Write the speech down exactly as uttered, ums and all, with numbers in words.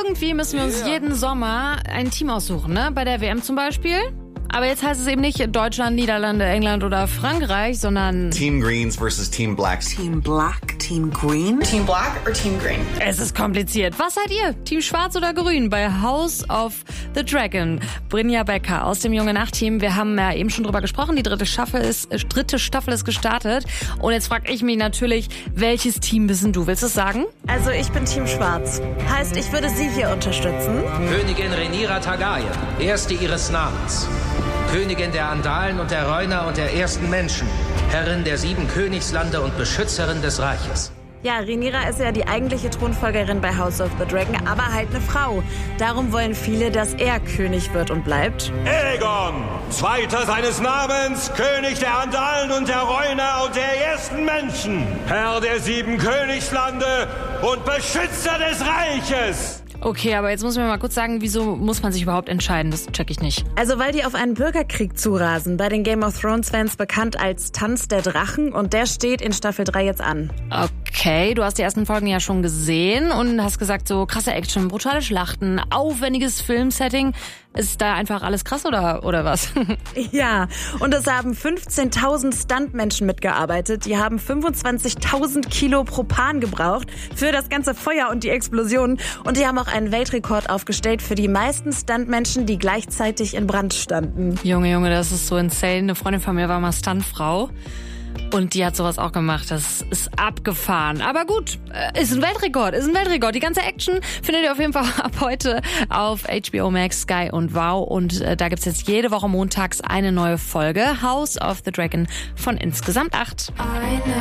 irgendwie müssen wir uns Yeah. jeden Sommer ein Team aussuchen, ne? Bei der W M zum Beispiel. Aber jetzt heißt es eben nicht Deutschland, Niederlande, England oder Frankreich, sondern Team Greens versus Team Blacks. Team Black, Team Green? Team Black or Team Green? es ist kompliziert. Was seid ihr? Team Schwarz oder Grün bei House of the Dragon? Brynja Becker aus dem Junge Nacht-Team. Wir haben ja eben schon drüber gesprochen. Die dritte Staffel ist, äh, dritte Staffel ist gestartet. Und jetzt frage ich mich natürlich, welches Team bist denn du? Willst du es sagen? Also ich bin Team Schwarz. Heißt, ich würde Sie hier unterstützen. Königin Rhaenyra Targaryen, erste ihres Namens. Königin der Andalen und der Reuner und der ersten Menschen. Herrin der sieben Königslande und Beschützerin des Reiches. Ja, Rhaenyra ist ja die eigentliche Thronfolgerin bei House of the Dragon, aber halt eine Frau. Darum wollen viele, dass er König wird und bleibt. Aegon, zweiter seines Namens, König der Andalen und der Reuner und der ersten Menschen. Herr der sieben Königslande und Beschützer des Reiches. Okay, aber jetzt muss man mal kurz sagen, wieso muss man sich überhaupt entscheiden? Das check ich nicht. Also weil die auf einen Bürgerkrieg zurasen, bei den Game of Thrones Fans bekannt als Tanz der Drachen, und der steht in Staffel drei jetzt an. Okay, du hast die ersten Folgen ja schon gesehen und hast gesagt, so krasse Action, brutale Schlachten, aufwendiges Filmsetting. Ist da einfach alles krass oder, oder was? Ja, und es haben fünfzehntausend Stuntmenschen mitgearbeitet. Die haben fünfundzwanzigtausend Kilo Propan gebraucht für das ganze Feuer und die Explosionen. Und die haben auch einen Weltrekord aufgestellt für die meisten Stuntmenschen, die gleichzeitig in Brand standen. Junge, Junge, das ist so insane. Eine Freundin von mir war mal Stuntfrau. Und die hat sowas auch gemacht. Das ist abgefahren. Aber gut, ist ein Weltrekord, ist ein Weltrekord. Die ganze Action findet ihr auf jeden Fall ab heute auf H B O Max, Sky und Wow. Und äh, da gibt's jetzt jede Woche montags eine neue Folge. House of the Dragon von insgesamt acht. I know.